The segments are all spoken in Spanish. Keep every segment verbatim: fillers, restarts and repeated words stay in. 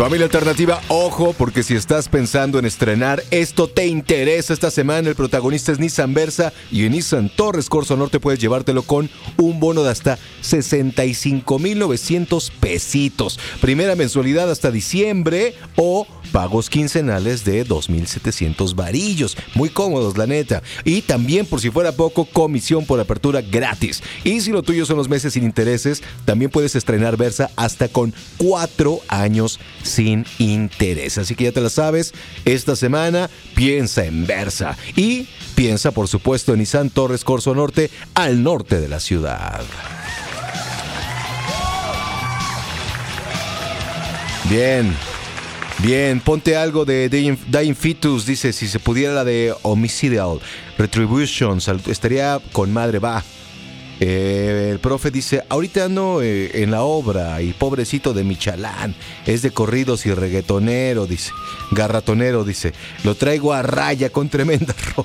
Familia Alternativa, ojo, porque si estás pensando en estrenar, esto te interesa esta semana. El protagonista es Nissan Versa y en Nissan Torres Corzo Norte puedes llevártelo con un bono de hasta sesenta y cinco mil novecientos pesitos. Primera mensualidad hasta diciembre o pagos quincenales de dos mil setecientos varillos. Muy cómodos, la neta. Y también, por si fuera poco, comisión por apertura gratis. Y si lo tuyo son los meses sin intereses, también puedes estrenar Versa hasta con cuatro años sin interés. Así que ya te la sabes, esta semana piensa en Versa. Y piensa, por supuesto, en Nissan Torres Corzo Norte, al norte de la ciudad. Bien. Bien, ponte algo de Dying, Dying Fetus, dice, si se pudiera la de Homicidal Retributions, estaría con madre, va. Eh, el profe dice, ahorita ando eh, en la obra y pobrecito de Michalán, es de corridos y reggaetonero, dice, garratonero, dice, lo traigo a raya con tremenda ropa.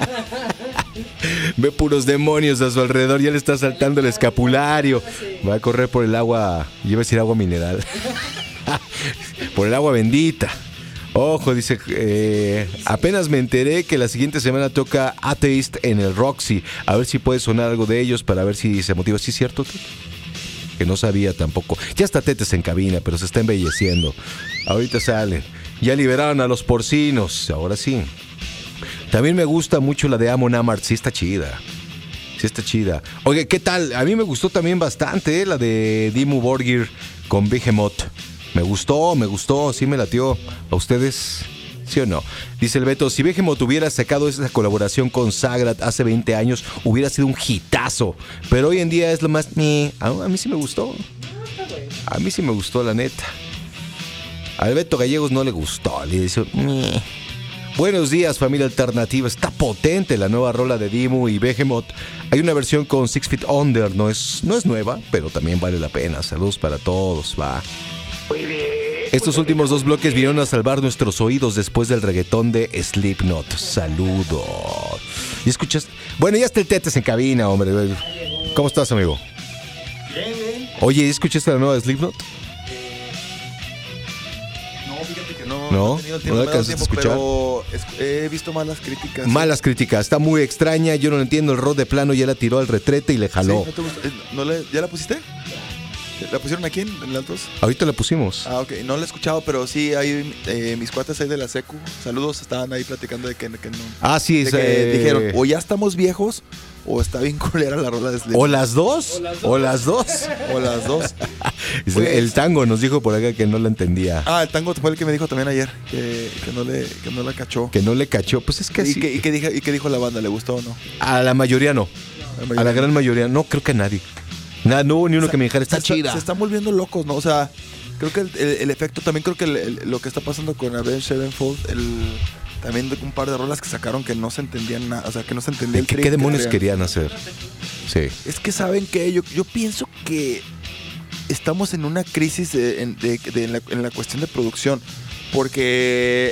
Ve puros demonios a su alrededor, ya le está saltando el escapulario, va a correr por el agua, yo iba a decir agua mineral. Por el agua bendita. Ojo, dice, eh, apenas me enteré que la siguiente semana toca Atheist en el Roxy. A ver si puede sonar algo de ellos para ver si se motiva. ¿Sí es cierto? Que no sabía tampoco. Ya está Tetes en cabina, pero se está embelleciendo. Ahorita salen. Ya liberaron a los porcinos. Ahora sí. También me gusta mucho la de Amon Amarth. Sí está chida. Sí está chida. Oye, ¿qué tal? A mí me gustó también bastante, ¿eh? La de Dimmu Borgir con Behemoth. Me gustó, me gustó, sí me latió. ¿A ustedes? ¿Sí o no? Dice el Beto, si Behemoth hubiera sacado esa colaboración con Sagrat hace veinte años, hubiera sido un hitazo. Pero hoy en día es lo más... A, a mí sí me gustó. A mí sí me gustó, la neta. Al Beto Gallegos no le gustó. Le dice... Buenos días, familia alternativa. Está potente la nueva rola de Dimmu y Behemoth. Hay una versión con Six Feet Under. No es, no es nueva, pero también vale la pena. Saludos para todos, va. Estos últimos dos bloques vinieron a salvar nuestros oídos después del reggaetón de Slipknot. Saludos. ¿Y escuchas? Bueno, ya está el Tetes en cabina, hombre. ¿Cómo estás, amigo? Bien, bien. Oye, ¿escuchaste la nueva de Slipknot? No, fíjate que no. No, no, he tenido tiempo, no la me ha dado alcanzaste a tiempo, escuchar. Pero es- he visto malas críticas. Malas críticas. Está muy extraña. Yo no lo entiendo. El Rod de plano ya la tiró al retrete y le Sí, jaló. ¿no te gustó? Eh, ¿no le- ¿Ya la pusiste? ¿La pusieron aquí en, en Altos? Ahorita la pusimos. Ah, ok. No la he escuchado, pero sí, hay eh, mis cuates ahí de la secu. Saludos, estaban ahí platicando de que, que no. Ah, sí. De es, que eh, dijeron, o ya estamos viejos, o está bien culera la rola de Slipknot. O las dos. O las dos. O las dos. El tango nos dijo por acá que no la entendía. Ah, el tango fue el que me dijo también ayer, que, que, no, le, que no la cachó. Que no le cachó. Pues es que ¿Y, así. qué, y, qué dijo, ¿Y qué dijo la banda? ¿Le gustó o no? A la mayoría no. La mayoría A la no. gran mayoría. No, creo que a nadie. Nada, no hubo ni uno O sea, que me dijera, está se chida. Se están volviendo locos, ¿no? O sea, creo que el, el- el efecto, también creo que el- el- lo que está pasando con Avenged Sevenfold, el, también de un par de rolas que sacaron que no se entendían nada, o sea, que no se entendía el ¿Qué, trip qué que demonios traían. querían hacer? Sí. Es que saben que yo, yo pienso que estamos en una crisis de, en, de- de- en la, en la cuestión de producción, porque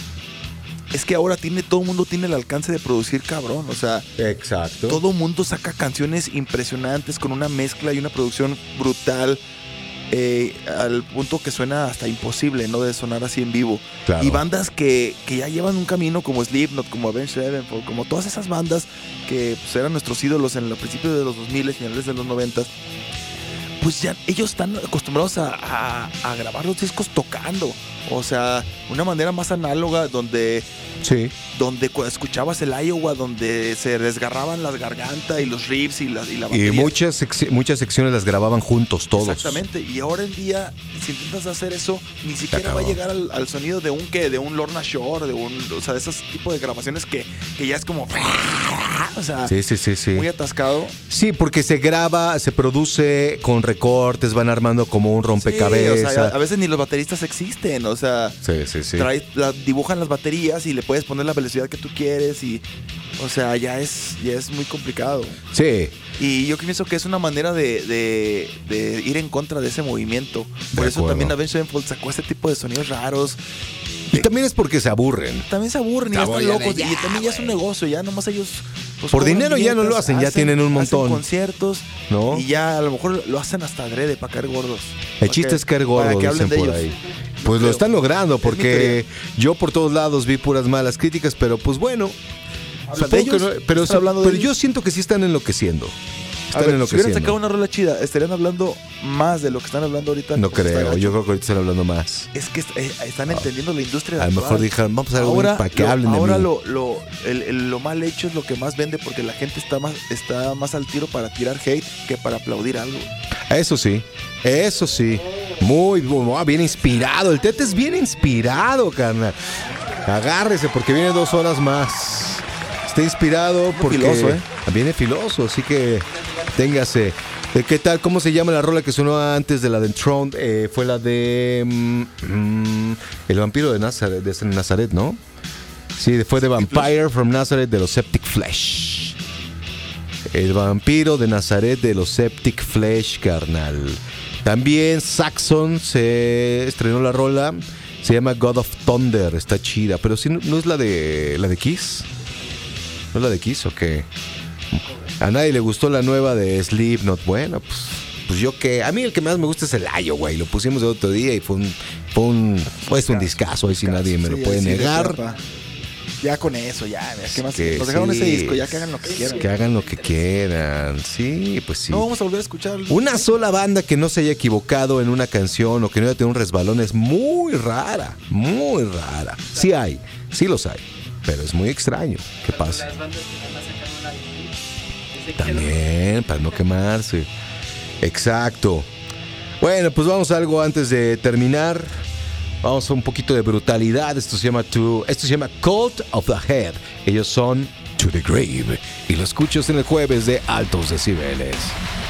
es que ahora tiene todo el mundo tiene el alcance de producir cabrón, o sea, Exacto. todo el mundo saca canciones impresionantes con una mezcla y una producción brutal. eh, al punto que suena hasta imposible, ¿no? De sonar así en vivo. Claro. Y bandas que, que ya llevan un camino como Slipknot, como Avenged Sevenfold, como todas esas bandas que pues, eran nuestros ídolos en los principios de los dos mil, finales de los noventa, pues ya ellos están acostumbrados a, a- a grabar los discos tocando. O sea, una manera más análoga donde Sí. donde cu- escuchabas el Iowa, donde se desgarraban las gargantas y los riffs y la, y la Y batería. muchas, sec- muchas secciones las grababan juntos todos. Exactamente. Y ahora en día, si intentas hacer eso, ni siquiera acabó. va a llegar al, al sonido de un que de un Lorna Shore, de un, o sea, de esos tipos de grabaciones que, que ya es como, o sea, Sí, sí, sí, sí. muy atascado. Sí, porque se graba, se produce con recortes, van armando como un Sí, rompecabezas. o sea, a veces ni los bateristas existen, o sea, Sí, sí, sí. trae- la- dibujan las baterías y le puedes poner la velocidad que tú quieres y, o sea, ya es, ya es muy complicado. Sí. Y yo pienso que es una manera de, de- de ir en contra de ese movimiento. Por De eso acuerdo. también Avenged Sevenfold sacó este tipo de sonidos raros. Y también es porque se aburren. También se aburren y ya están locos. Y también ya es un negocio, ya nomás ellos... pues, Por cobran dinero ya no lo billetes, hacen, ya tienen un montón. Hacen conciertos, ¿No? y ya a lo mejor lo hacen hasta adrede para caer gordos. El Para chiste que- es caer para gordo, que hablen dicen de por ellos. ahí. Pues lo creo. están logrando, Es mi porque yo por todos lados vi puras malas críticas, pero pues bueno. ¿Hablan supongo de ellos? que no- pero ¿Estás hablando de pero yo ellos? siento que sí están enloqueciendo. A Están ver, si hubieran enloqueciendo. sacado una rola chida, estarían hablando más de lo que están hablando ahorita. No Pues está creo, gacho. yo creo que ahorita están hablando más. Es que est- eh, están entendiendo la industria. A lo actual. mejor dijeron, vamos a hacer algo ahora, para que lo, hablen de ahora mí. lo, lo, el, el- lo mal hecho es lo que más vende porque la gente está más, está más al tiro para tirar hate que para aplaudir algo. Eso sí, eso sí. Muy, muy bien inspirado. El Tete es bien inspirado, carnal. Agárrese porque viene dos horas más. Está inspirado porque filoso, ¿eh? viene filoso, así que téngase. Eh, ¿Qué tal? ¿Cómo se llama la rola que sonó antes de la de Enthroned? Eh, fue la de mm, mm, El vampiro de Nazaret, de Nazaret, ¿no? Sí, fue de Vampire from Nazareth de los Septic Flesh. El vampiro de Nazaret de los Septic Flesh, carnal. También Saxon se estrenó la rola. Se llama God of Thunder. Está chida. Pero si no, ¿no es la de la de Kiss? ¿No es la de Kiss o qué? A nadie le gustó la nueva de Slipknot. Bueno, pues, pues yo que... A mí el que más me gusta es el Ayo, güey. Lo pusimos el otro día y fue un... Fue un, pues un discazo. Ahí sí nadie me lo Sí, puede sí, de negar. plapa. Ya con eso, ya. mira, ¿qué más? Que Nos dejaron sí, ese disco, ya que hagan lo que quieran. Que hagan lo que quieran. Sí, pues sí. No vamos a volver a escuchar. Una sola banda que no se haya equivocado en una canción o que no haya tenido un resbalón es muy rara, muy rara. Sí hay, sí los hay, pero es muy extraño que pase. Las bandas que van a sacar una de También, para no quemarse. Exacto. Bueno, pues vamos a algo antes de terminar. Vamos a un poquito de brutalidad. Esto se llama to, esto se llama Cult of the Head. Ellos son To the Grave. Y lo escuchas en el jueves de Altos Decibeles.